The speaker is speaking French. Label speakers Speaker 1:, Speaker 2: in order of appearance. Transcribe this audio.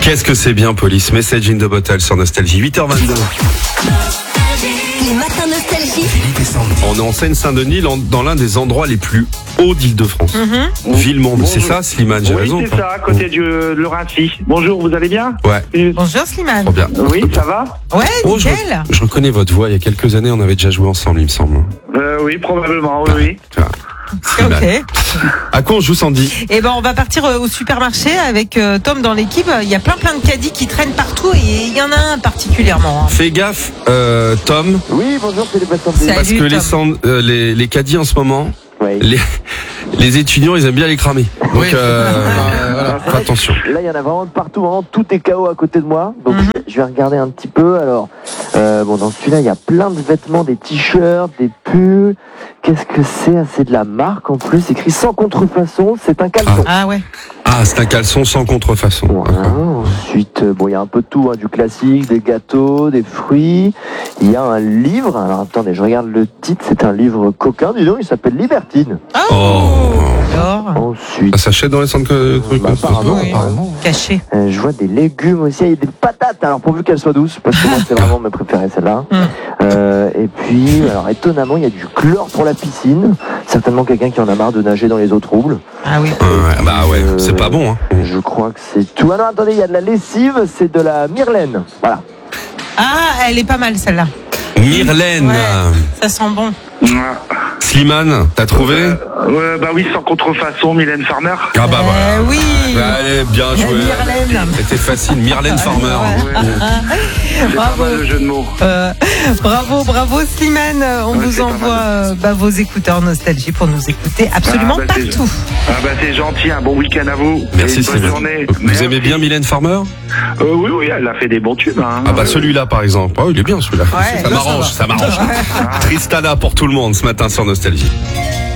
Speaker 1: Qu'est-ce que c'est bien, Police. Message in the Bottle sur Nostalgie. 8h22.
Speaker 2: Les matins nostalgie.
Speaker 1: On est en Seine-Saint-Denis, dans l'un des endroits les plus hauts d'Île-de-France. Villemont, c'est ça, Slimane, j'ai raison.
Speaker 3: Oui, c'est ça, à côté de Rancy. Bonjour, vous allez bien?
Speaker 1: Ouais.
Speaker 4: Bonjour Slimane.
Speaker 1: Trop bien.
Speaker 3: Oui, ça va?
Speaker 4: Ouais,
Speaker 1: Oh,
Speaker 4: nickel.
Speaker 1: je reconnais votre voix. Il y a quelques années, on avait déjà joué ensemble, il me semble.
Speaker 3: Oui, probablement, oui.
Speaker 4: Ok.
Speaker 1: À quoi on joue, Sandy?
Speaker 4: Et ben on va partir au supermarché avec Tom dans l'équipe. Il y a plein de caddies qui traînent partout et il y en a un particulièrement.
Speaker 1: Fais gaffe, Tom.
Speaker 5: Oui, bonjour, c'est les passants.
Speaker 1: Parce que les caddies en ce moment, les étudiants, ils aiment bien les cramer. Donc, voilà, fais attention.
Speaker 5: Là, il y en a vraiment de partout, vraiment tout est KO à côté de moi. Donc, je vais regarder un petit peu. Alors, dans celui-là, il y a plein de vêtements, des t-shirts, des pulls. Qu'est-ce que c'est? C'est de la marque en plus, écrit sans contrefaçon. C'est un caleçon.
Speaker 4: Ah ouais.
Speaker 1: Ah, c'est un caleçon sans contrefaçon.
Speaker 5: Voilà. Ensuite, il y a un peu de tout, du classique, des gâteaux, des fruits. Il y a un livre. Alors, attendez, je regarde le titre. C'est un livre coquin, dis donc, il s'appelle Libertine.
Speaker 4: Alors,
Speaker 5: Ensuite,
Speaker 1: Ça s'achète dans les centres trucs.
Speaker 5: apparemment,
Speaker 4: oui.
Speaker 5: apparemment.
Speaker 4: caché.
Speaker 5: Je vois des légumes aussi, il y a des patates, alors pourvu qu'elles soient douces, parce que moi c'est vraiment mes préférées celle-là. Et puis, alors étonnamment, il y a du chlore pour la piscine, certainement quelqu'un qui en a marre de nager dans les eaux troubles.
Speaker 4: Ah oui.
Speaker 1: C'est pas bon, hein.
Speaker 5: Je crois que c'est tout. Ah non, attendez, il y a de la lessive, c'est de la Myrlaine, voilà.
Speaker 4: Ah, elle est pas mal celle-là.
Speaker 1: Myrlaine.
Speaker 4: Ouais, ça sent bon.
Speaker 1: Slimane, t'as trouvé?
Speaker 3: Oui, sans contrefaçon, Mylène Farmer.
Speaker 1: Ah bah voilà.
Speaker 4: Oui.
Speaker 1: Allez, bien joué.
Speaker 4: Myrlaine.
Speaker 1: C'était facile, Myrlaine Farmer.
Speaker 3: C'est pas mal le jeu de mots.
Speaker 4: Bravo Slimane. On vous envoie vos écouteurs Nostalgie pour nous écouter absolument partout.
Speaker 3: C'est gentil, un bon week-end à vous.
Speaker 1: Merci,
Speaker 3: et une bonne
Speaker 1: Slimane.
Speaker 3: journée.
Speaker 1: Vous aimez bien Mylène Farmer?
Speaker 3: Oui, elle a fait des bons tubes.
Speaker 1: Ah bah celui-là par exemple. Oh, il est bien celui-là.
Speaker 4: Ouais,
Speaker 1: ça m'arrange. Tristana pour tout le monde ce matin sur Nostalgie.